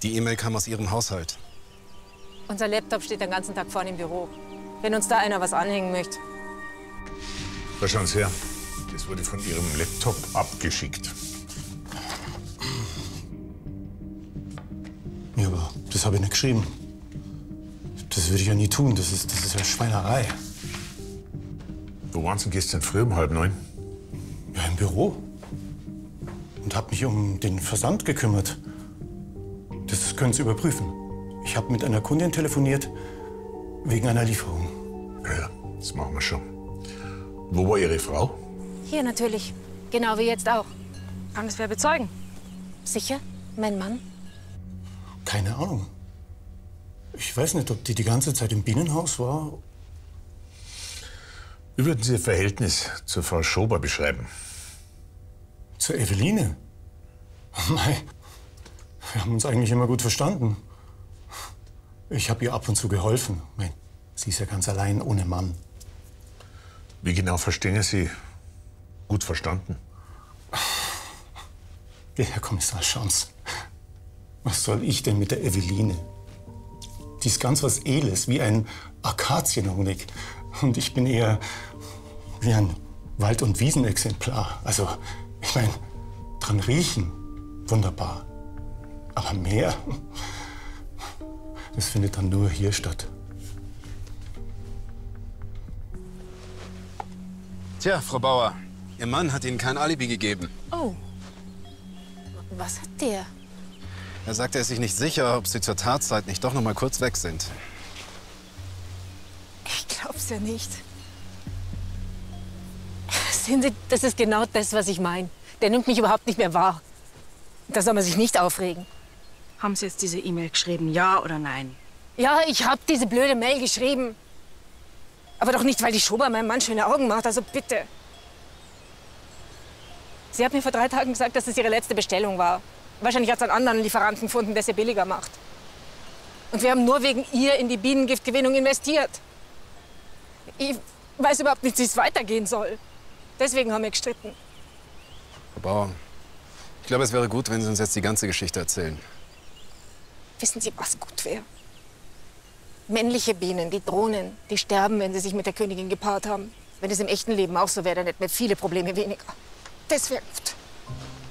Die E-Mail kam aus Ihrem Haushalt. Unser Laptop steht den ganzen Tag vorne im Büro. Wenn uns da einer was anhängen möchte. Da schauen Sie her. Das wurde von Ihrem Laptop abgeschickt. Ja, aber das habe ich nicht geschrieben. Das würde ich ja nie tun. Das ist ja Schweinerei. Wo waren Sie gestern früh um 8:30? Ja, im Büro. Und habe mich um den Versand gekümmert. Das können Sie überprüfen. Ich habe mit einer Kundin telefoniert wegen einer Lieferung. Ja, das machen wir schon. Wo war Ihre Frau? Hier natürlich. Genau wie jetzt auch. Kann das wer bezeugen? Sicher? Mein Mann? Keine Ahnung. Ich weiß nicht, ob die ganze Zeit im Bienenhaus war. Wie würden Sie Ihr Verhältnis zur Frau Schober beschreiben? Zur Eveline? Mei, wir haben uns eigentlich immer gut verstanden. Ich habe ihr ab und zu geholfen. Mei, sie ist ja ganz allein, ohne Mann. Wie genau verstehen Sie gut verstanden? Ja, Herr Kommissar Schanz, was soll ich denn mit der Eveline? Die ist ganz was Edles, wie ein Akazienhonig. Und ich bin eher wie ein Wald- und Wiesenexemplar. Also, ich meine, dran riechen, wunderbar. Aber mehr, das findet dann nur hier statt. Tja, Frau Bauer, Ihr Mann hat Ihnen kein Alibi gegeben. Oh. Was hat der? Er sagt, er ist sich nicht sicher, ob Sie zur Tatzeit nicht doch noch mal kurz weg sind. Ich glaub's ja nicht. Sehen Sie, das ist genau das, was ich meine. Der nimmt mich überhaupt nicht mehr wahr. Da soll man sich nicht aufregen. Haben Sie jetzt diese E-Mail geschrieben, ja oder nein? Ja, ich habe diese blöde Mail geschrieben. Aber doch nicht, weil die Schober meinem Mann schöne Augen macht, also bitte. Sie hat mir vor 3 Tagen gesagt, dass es ihre letzte Bestellung war. Wahrscheinlich hat es einen anderen Lieferanten gefunden, der sie billiger macht. Und wir haben nur wegen ihr in die Bienengiftgewinnung investiert. Ich weiß überhaupt nicht, wie es weitergehen soll. Deswegen haben wir gestritten. Frau Bauer, ich glaube, es wäre gut, wenn Sie uns jetzt die ganze Geschichte erzählen. Wissen Sie, was gut wäre? Männliche Bienen, die Drohnen, die sterben, wenn sie sich mit der Königin gepaart haben. Wenn es im echten Leben auch so wäre, dann hätten wir viele Probleme weniger. Das wäre gut.